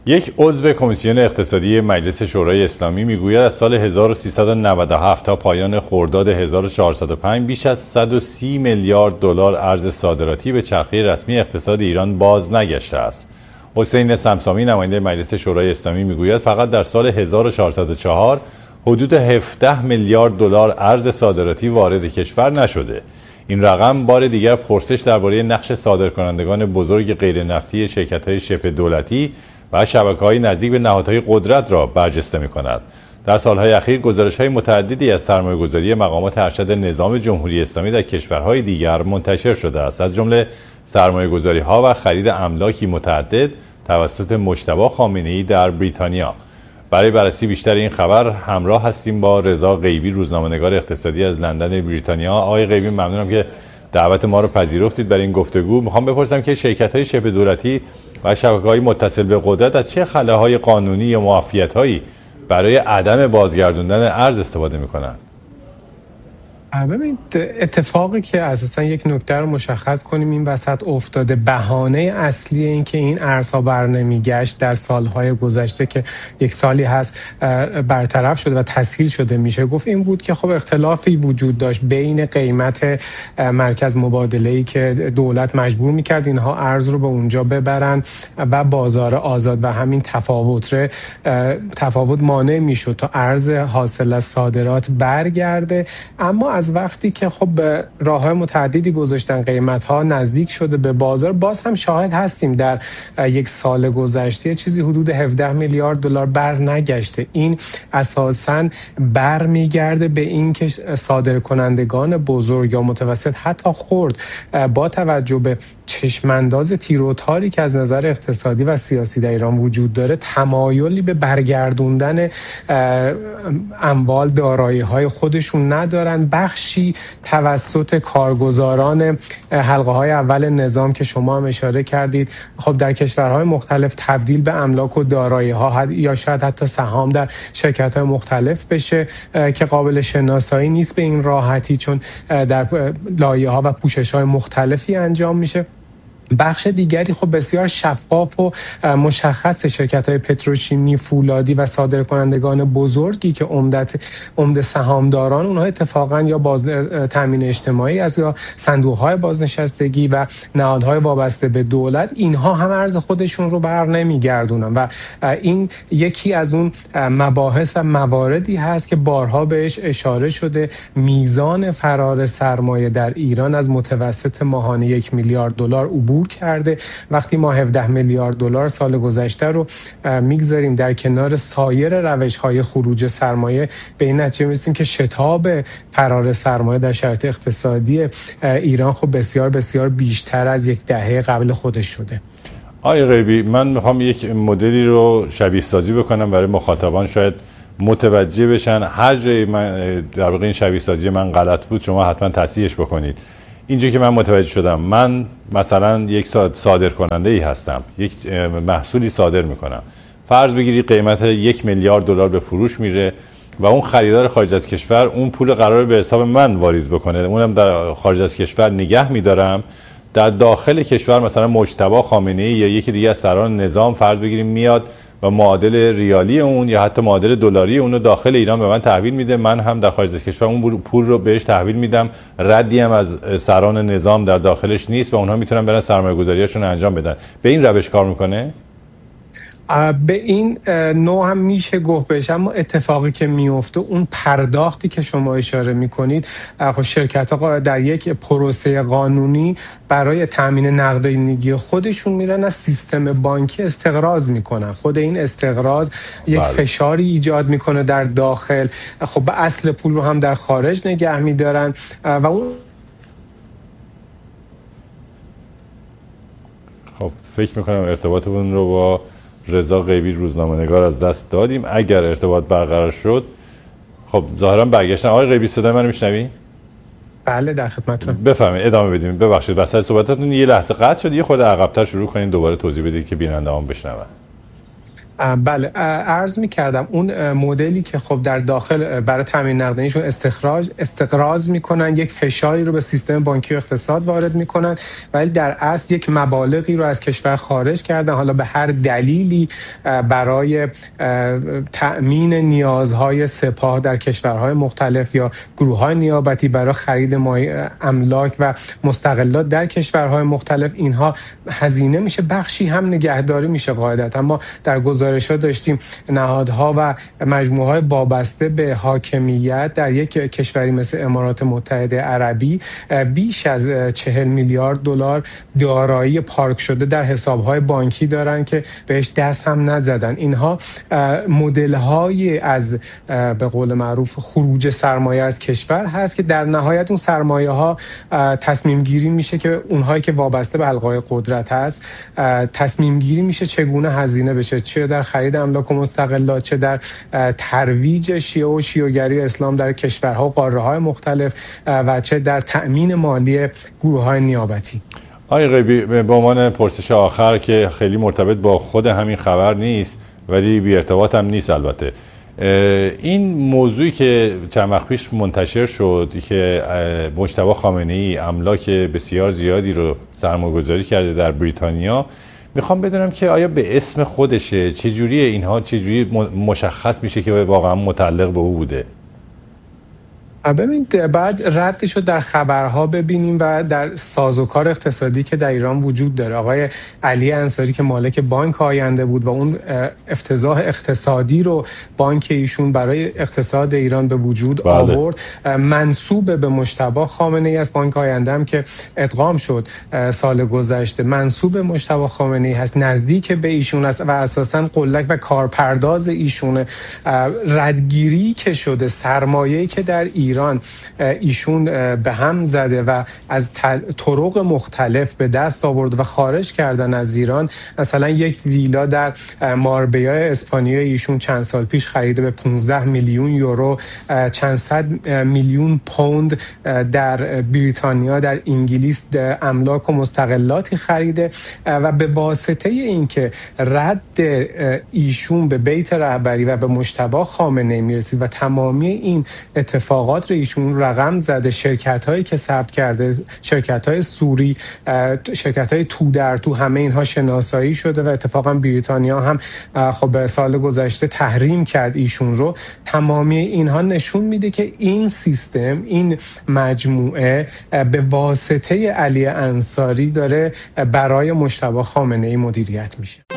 یک عضو کمیسیون اقتصادی مجلس شورای اسلامی میگوید از سال 1397 تا پایان خرداد 1405 بیش از 130 میلیارد دلار ارز صادراتی به چرخه رسمی اقتصاد ایران باز نگشته است. حسین سمسامی نماینده مجلس شورای اسلامی میگوید فقط در سال 1404 حدود 17 میلیارد دلار ارز صادراتی وارد کشور نشده. این رقم بار دیگر پرسش درباره نقش صادرکنندگان بزرگ غیر نفتی شرکت‌های شبه دولتی و شبکه‌های نزدیک به نهادهای قدرت را برجسته می‌کند. در سالهای اخیر گزارش‌های متعددی از سرمایه‌گذاری مقامات ارشد نظام جمهوری اسلامی در کشورهای دیگر منتشر شده است، از جمله سرمایه‌گذاری‌ها و خرید املاکی متعدد توسط مجتبی خامنه‌ای در بریتانیا. برای بررسی بیشتر این خبر همراه هستیم با رضا غیبی، روزنامه‌نگار اقتصادی از لندن بریتانیا. آقای غیبی، ممنونم که دعوت ما رو پذیرفتید برای این گفتگو. میخوام بپرسم که شرکت‌های شبه دولتی و شبکه‌های متصل به قدرت از چه خلاهای قانونی یا معافیت‌هایی برای عدم بازگردوندن ارز استفاده می‌کنند؟ ببینید، اتفاقی که اساسا یک نکته رو مشخص کنیم این وسط افتاده، بهانه اصلی این که این ارزها برنمیگشت در سالهای گذشته که یک سالی هست برطرف شده و تسهیل شده میشه گفت، این بود که خب اختلافی وجود داشت بین قیمت مرکز مبادله‌ای که دولت مجبور میکرد اینها ارز رو به اونجا ببرن و بازار آزاد و همین تفاوت مانع میشد تا ارز حاصل از صادرات برگرده. اما از وقتی که خب به راه‌های متعددی گذاشتن، قیمت‌ها نزدیک شده به بازار، باز هم شاهد هستیم در یک سال گذشته چیزی حدود 17 میلیارد دلار برنگشته. این اساساً برمیگرده به این که صادرکنندگان بزرگ یا متوسط حتی خرد با توجه به چشمانداز تیر و تاری که از نظر اقتصادی و سیاسی در ایران وجود داره، تمایلی به برگردوندن اموال دارایی‌های خودشون ندارن. بخشی توسط کارگزاران حلقه‌های اول نظام که شما هم اشاره کردید، خب در کشورهای مختلف تبدیل به املاک و دارایی‌ها یا شاید حتی سهام در شرکت‌های مختلف بشه که قابل شناسایی نیست به این راحتی، چون در لایه‌ها و پوشش‌های مختلفی انجام میشه. بخش دیگری خب بسیار شفاف و مشخص شرکت‌های پتروشیمی، فولادی و صادرکنندگان بزرگی که عمده سهامداران اونها اتفاقا یا تامین اجتماعی از یا صندوق‌های بازنشستگی و نهادهای وابسته به دولت، اینها هم ارز خودشون رو بر نمیگردونن و این یکی از اون مباحث و مواردی هست که بارها بهش اشاره شده. میزان فرار سرمایه در ایران از متوسط ماهانه 1 میلیارد دلار عبور کرده. وقتی ما 17 میلیارد دلار سال گذشته رو میگذاریم در کنار سایر روش‌های خروج سرمایه، به این نتیجه میرسیم که شتاب فرار سرمایه در شرایط اقتصادی ایران خب بسیار بسیار بیشتر از یک دهه قبل خودش شده. آقای غیبی، من میخوام یک مدلی رو شبیه سازی بکنم برای مخاطبان شاید متوجه بشن. هر جایی من در واقع این شبیه سازی من غلط بود شما حتما تصحیحش بکنید. اینجا که من متوجه شدم، من مثلا یک صادر کننده ای هستم، یک محصولی صادر میکنم، فرض بگیرید قیمت 1 میلیارد دلار به فروش میره و اون خریدار خارج از کشور اون پول قرار به حساب من واریز بکنه، اونم در خارج از کشور نگه میدارم. در داخل کشور مثلا مجتبی خامنه‌ای یا یکی دیگه از سران نظام فرض بگیریم میاد و معادل ریالی اون یا حتی معادل دلاری اون رو داخل ایران به من تحویل میده، من هم در خارج از کشور اون پول رو بهش تحویل میدم، ردی هم از سران نظام در داخلش نیست و اونها میتونن برن سرمایه‌گذاریاشون رو انجام بدن. به این روش کار میکنه؟ به این نوع هم میشه گفت بشه، اما اتفاقی که میفته اون پرداختی که شما اشاره میکنید، شرکت‌ها در یک پروسه قانونی برای تامین نقدینگی خودشون میرن از سیستم بانکی استقراض میکنن. خود این استقراض یک فشاری ایجاد میکنه در داخل، خب به اصل پول رو هم در خارج نگه میدارن و اون خب فکر میکنم ارتباطمون رو با رضا غیبی روزنامه‌نگار از دست دادیم. اگر ارتباط برقرار شد خب ظاهرا برگشتن. آقای غیبی صدای منو میشنوی؟ بله در خدمتتون. بفرمایید ادامه بدیم. ببخشید وسط صحبتاتون یه لحظه قطع شد، یه خورده عقب‌تر شروع کنین دوباره توضیح بدید که بیننده‌هام بشنون. بله، عرض می‌کردم اون مدلی که خب در داخل برای تامین نقدینگیشون استقراض میکنن، یک فشاری رو به سیستم بانکی و اقتصاد وارد میکنن، ولی در اصل یک مبالغی رو از کشور خارج کردن، حالا به هر دلیلی برای تأمین نیازهای سپاه در کشورهای مختلف یا گروه‌های نیابتی برای خرید املاک و مستغلات در کشورهای مختلف. اینها هزینه میشه، بخشی هم نگهداری میشه قاعدتا. اما در گزارش‌ها داشتیم نهادها و مجموعه‌های وابسته به حاکمیت در یک کشوری مثل امارات متحده عربی بیش از 40 میلیارد دلار دارایی پارک شده در حساب‌های بانکی دارن که بهش دست هم نزدن. اینها مدل‌های از به قول معروف خروج سرمایه از کشور هست که در نهایت اون سرمایه‌ها تصمیم گیری میشه که اونهایی که وابسته به حلقه‌های قدرت هست تصمیم گیری میشه چگونه هزینه بشه، چه در خرید املاک و مستغلات، چه در ترویج شیعه و شیعه‌گری اسلام در کشورها و قاره‌های مختلف و چه در تأمین مالی گروه‌های نیابتی. آقای غیبی، به عنوان پرسش آخر که خیلی مرتبط با خود همین خبر نیست ولی بی ارتباط هم نیست، البته این موضوعی که چند وقت پیش منتشر شد که مجتبی خامنه‌ای املاک بسیار زیادی رو سرمایه‌گذاری کرده در بریتانیا، میخوام بدونم که آیا به اسم خودشه؟ چجوری اینها مشخص میشه که واقعا متعلق به او بوده؟ ببینید، بعد ردش رو در خبرها ببینیم و در سازوکار اقتصادی که در ایران وجود داره. آقای علی انصاری که مالک بانک آینده بود و اون افتضاح اقتصادی رو بانک ایشون برای اقتصاد ایران به وجود آورد، منسوب به مجتبی خامنه‌ای است. بانک آینده هم که ادغام شد سال گذشته منسوب به مجتبی خامنه‌ای هست، نزدیک به ایشون است و اساساً قلک و کارپرداز ایشونه. ردگیری که شده، سرمایه‌ای که در ایران ایشون به هم زده و از طرق مختلف به دست آورد و خارج کردن از ایران، مثلا یک ویلا در ماربیا اسپانیا ایشون چند سال پیش خریده به 15 میلیون یورو، چند صد میلیون پوند در بریتانیا، در انگلیس املاک و مستغلاتی خریده و به واسطه اینکه رد ایشون به بیت رهبری و به مجتبی خامنه‌ای میرسید و تمامی این اتفاقات رو ایشون رقم زده، شرکت‌هایی که ثبت کرده، شرکت‌های سوری، شرکت‌های تو در تو، همه اینها شناسایی شده و اتفاقا بریتانیا هم خب سال گذشته تحریم کرد ایشون رو. تمامی اینها نشون میده که این سیستم، این مجموعه به واسطه علی انصاری داره برای مجتبی خامنه‌ای مدیریت میشه.